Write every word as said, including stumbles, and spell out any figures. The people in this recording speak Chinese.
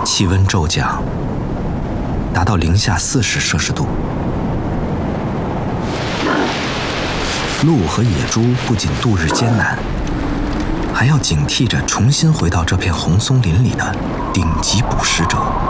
气温骤降，达到零下四十摄氏度。鹿和野猪不仅度日艰难，还要警惕着重新回到这片红松林里的顶级捕食者。